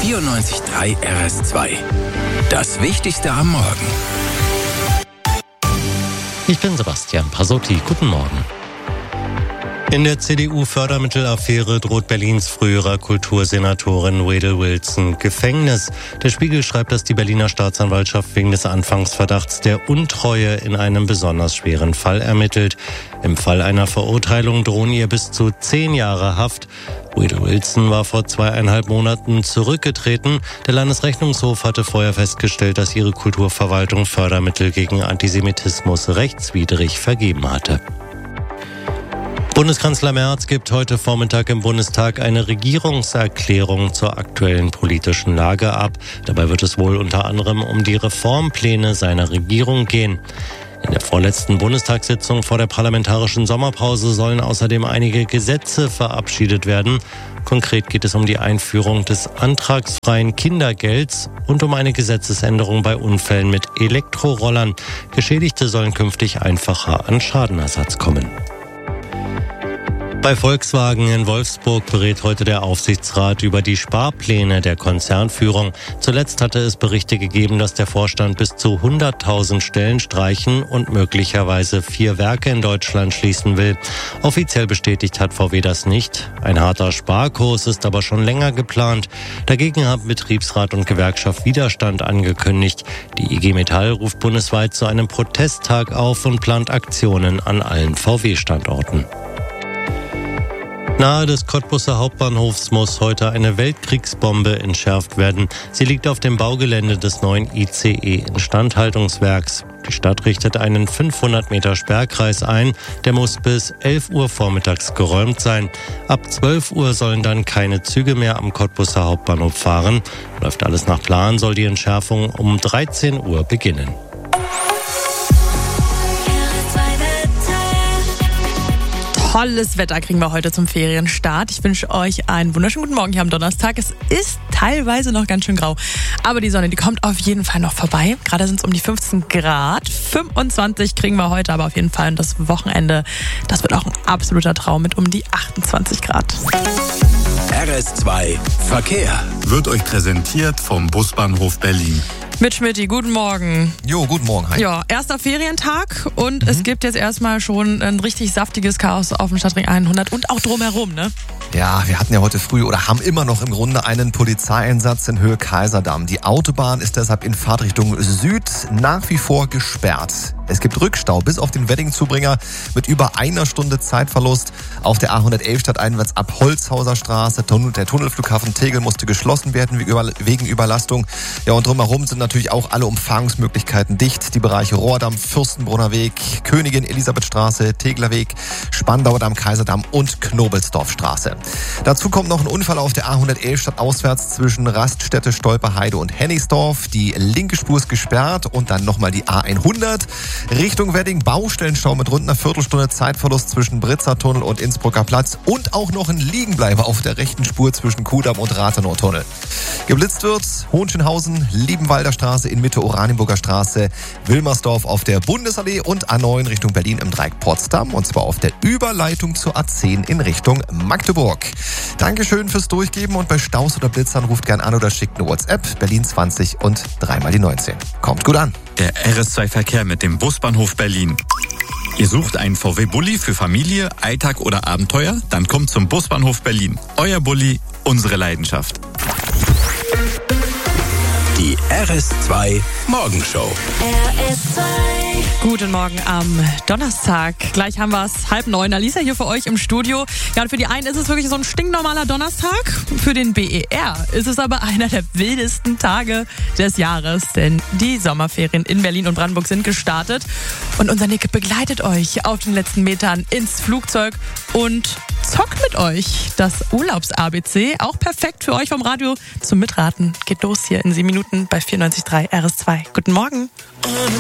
94.3 RS2. Das Wichtigste am Morgen. Ich bin Sebastian Pasotti. Guten Morgen. In der CDU-Fördermittelaffäre droht Berlins früherer Kultursenatorin Wedel Wilson Gefängnis. Der Spiegel schreibt, dass die Berliner Staatsanwaltschaft wegen des Anfangsverdachts der Untreue in einem besonders schweren Fall ermittelt. Im Fall einer Verurteilung drohen ihr bis zu 10 Jahre Haft. Wedel Wilson war vor 2,5 Monaten zurückgetreten. Der Landesrechnungshof hatte vorher festgestellt, dass ihre Kulturverwaltung Fördermittel gegen Antisemitismus rechtswidrig vergeben hatte. Bundeskanzler Merz gibt heute Vormittag im Bundestag eine Regierungserklärung zur aktuellen politischen Lage ab. Dabei wird es wohl unter anderem um die Reformpläne seiner Regierung gehen. In der vorletzten Bundestagssitzung vor der parlamentarischen Sommerpause sollen außerdem einige Gesetze verabschiedet werden. Konkret geht es um die Einführung des antragsfreien Kindergelds und um eine Gesetzesänderung bei Unfällen mit Elektrorollern. Geschädigte sollen künftig einfacher an Schadenersatz kommen. Bei Volkswagen in Wolfsburg berät heute der Aufsichtsrat über die Sparpläne der Konzernführung. Zuletzt hatte es Berichte gegeben, dass der Vorstand bis zu 100.000 Stellen streichen und möglicherweise 4 Werke in Deutschland schließen will. Offiziell bestätigt hat VW das nicht. Ein harter Sparkurs ist aber schon länger geplant. Dagegen haben Betriebsrat und Gewerkschaft Widerstand angekündigt. Die IG Metall ruft bundesweit zu einem Protesttag auf und plant Aktionen an allen VW-Standorten. Nahe des Cottbuser Hauptbahnhofs muss heute eine Weltkriegsbombe entschärft werden. Sie liegt auf dem Baugelände des neuen ICE-Instandhaltungswerks. Die Stadt richtet einen 500 Meter Sperrkreis ein. Der muss bis 11 Uhr vormittags geräumt sein. Ab 12 Uhr sollen dann keine Züge mehr am Cottbuser Hauptbahnhof fahren. Läuft alles nach Plan, soll die Entschärfung um 13 Uhr beginnen. Tolles Wetter kriegen wir heute zum Ferienstart. Ich wünsche euch einen wunderschönen guten Morgen hier am Donnerstag. Es ist teilweise noch ganz schön grau, aber die Sonne, die kommt auf jeden Fall noch vorbei. Gerade sind es um die 15 Grad. 25 kriegen wir heute aber auf jeden Fall. Und das Wochenende, das wird auch ein absoluter Traum mit um die 28 Grad. RS2 Verkehr wird euch präsentiert vom Busbahnhof Berlin. Mit Schmidti, guten Morgen. Jo, guten Morgen. Hi. Ja, erster Ferientag und es gibt jetzt erstmal schon ein richtig saftiges Chaos auf dem Stadtring 100 und auch drumherum, ne? Ja, wir hatten ja heute früh oder haben immer noch im Grunde einen Polizeieinsatz in Höhe Kaiserdamm. Die Autobahn ist deshalb in Fahrtrichtung Süd nach wie vor gesperrt. Es gibt Rückstau bis auf den Wedding-Zubringer mit über 1 Stunde Zeitverlust. Auf der A111 stadteinwärts ab Holzhauser Straße. Der Tunnelflughafen Tegel musste geschlossen werden wegen Überlastung. Ja, und drumherum sind natürlich auch alle Umfahrungsmöglichkeiten dicht. Die Bereiche Rohrdamm, Fürstenbrunner Weg, Königin Elisabethstraße, Tegler Weg, Spandauer Damm, Kaiserdamm und Knobelsdorfstraße. Dazu kommt noch ein Unfall auf der A111 stadtauswärts zwischen Raststätte, Stolperheide und Hennigsdorf. Die linke Spur ist gesperrt und dann nochmal die A100. Richtung Wedding Baustellenstau mit rund einer Viertelstunde Zeitverlust zwischen Britzertunnel und Innsbrucker Platz und auch noch ein Liegenbleiber auf der rechten Spur zwischen Kudamm und Rathenow-Tunnel. Geblitzt wird Hohenschönhausen, Liebenwalder Straße in Mitte, Oranienburger Straße, Wilmersdorf auf der Bundesallee und A9 Richtung Berlin im Dreieck Potsdam und zwar auf der Überleitung zur A10 in Richtung Magdeburg. Dankeschön fürs Durchgeben und bei Staus oder Blitzern ruft gern an oder schickt eine WhatsApp Berlin 20 und 3 mal die 19. Kommt gut an. Der RS2 Verkehr mit dem Busbahnhof Berlin. Ihr sucht einen VW-Bulli für Familie, Alltag oder Abenteuer? Dann kommt zum Busbahnhof Berlin. Euer Bulli, unsere Leidenschaft. Die RS2 Morgenshow. RS2. Guten Morgen am Donnerstag. Gleich haben wir es 8:30. Alisa hier für euch im Studio. Ja, und für die einen ist es wirklich so ein stinknormaler Donnerstag. Für den BER ist es aber einer der wildesten Tage des Jahres. Denn die Sommerferien in Berlin und Brandenburg sind gestartet. Und unser Nick begleitet euch auf den letzten Metern ins Flugzeug und zockt mit euch das Urlaubs-ABC. Auch perfekt für euch vom Radio zum Mitraten. Geht los hier in 7 Minuten bei 94.3 RS2. Guten Morgen.